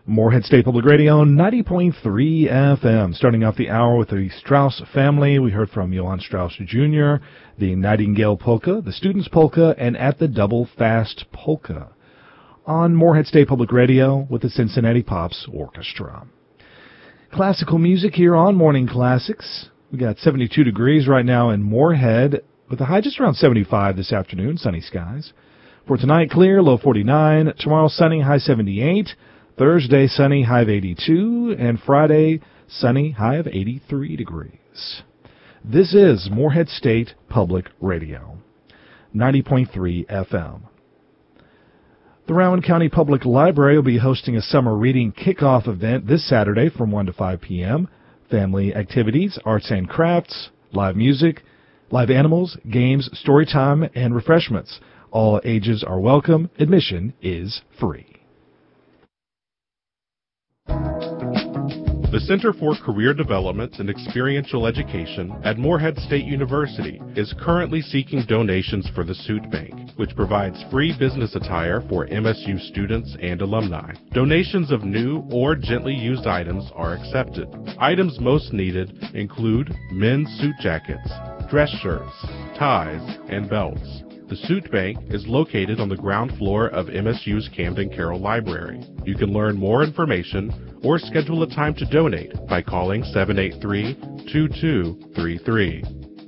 Morehead State Public Radio, 90.3 FM. Starting off the hour with the Strauss family. We heard from Johann Strauss Jr., the Nightingale Polka, the Students Polka, and At the Double Fast Polka on Morehead State Public Radio with the Cincinnati Pops Orchestra. Classical music here on Morning Classics. We got 72 degrees right now in Morehead with a high just around 75 this afternoon, sunny skies. For tonight, clear, low 49. Tomorrow, sunny, high 78. Thursday, sunny, high of 82, and Friday, sunny, high of 83 degrees. This is Morehead State Public Radio, 90.3 FM. The Rowan County Public Library will be hosting a summer reading kickoff event this Saturday from 1 to 5 p.m. Family activities, arts and crafts, live music, live animals, games, story time, and refreshments. All ages are welcome. Admission is free. The Center for Career Development and Experiential Education at Morehead State University is currently seeking donations for the Suit Bank, which provides free business attire for MSU students and alumni. Donations of new or gently used items are accepted. Items most needed include men's suit jackets, dress shirts, ties, and belts. The Suit Bank is located on the ground floor of MSU's Camden Carroll Library. You can learn more information or schedule a time to donate by calling 783-2233.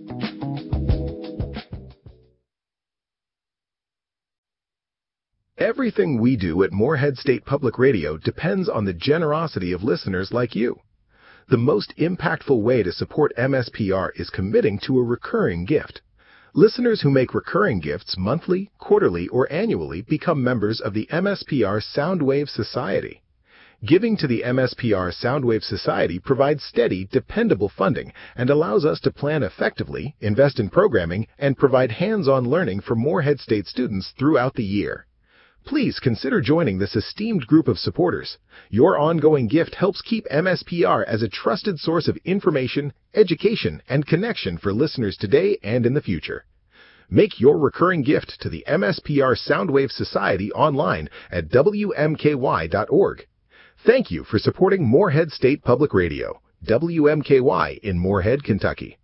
Everything we do at Morehead State Public Radio depends on the generosity of listeners like you. The most impactful way to support MSPR is committing to a recurring gift. Listeners who make recurring gifts monthly, quarterly, or annually become members of the MSPR Soundwave Society. Giving to the MSPR Soundwave Society provides steady, dependable funding and allows us to plan effectively, invest in programming, and provide hands-on learning for Morehead State students throughout the year. Please consider joining this esteemed group of supporters. Your ongoing gift helps keep MSPR as a trusted source of information, education, and connection for listeners today and in the future. Make your recurring gift to the MSPR Soundwave Society online at WMKY.org. Thank you for supporting Morehead State Public Radio, WMKY in Morehead, Kentucky.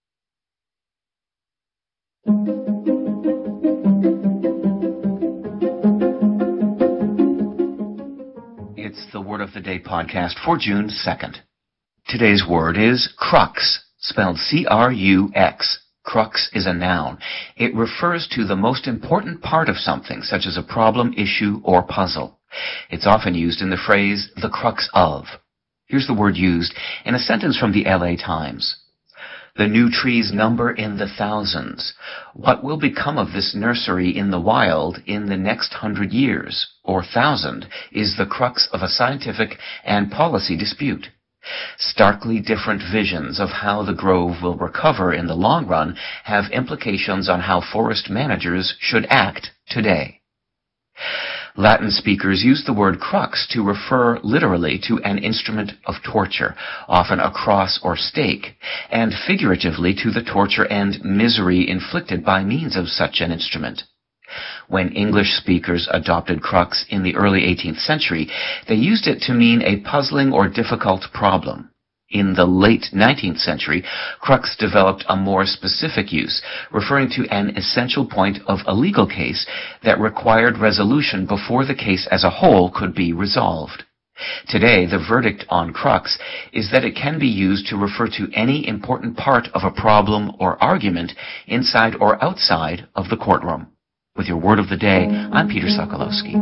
It's the Word of the Day podcast for June 2nd. Today's word is crux, spelled C-R-U-X. Crux is a noun. It refers to the most important part of something, such as a problem, issue, or puzzle. It's often used in the phrase, the crux of. Here's the word used in a sentence from the LA Times. The new trees number in the thousands. What will become of this nursery in the wild in the next 100 years, or 1,000, is the crux of a scientific and policy dispute. Starkly different visions of how the grove will recover in the long run have implications on how forest managers should act today. Latin speakers use the word crux to refer literally to an instrument of torture, often a cross or stake, and figuratively to the torture and misery inflicted by means of such an instrument. When English speakers adopted crux in the early 18th century, they used it to mean a puzzling or difficult problem. In the late 19th century, crux developed a more specific use, referring to an essential point of a legal case that required resolution before the case as a whole could be resolved. Today, the verdict on crux is that it can be used to refer to any important part of a problem or argument inside or outside of the courtroom. With your Word of the Day, I'm Peter Sokolowski.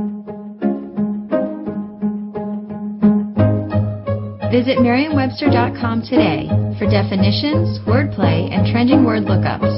Visit Merriam-Webster.com today for definitions, wordplay, and trending word lookups.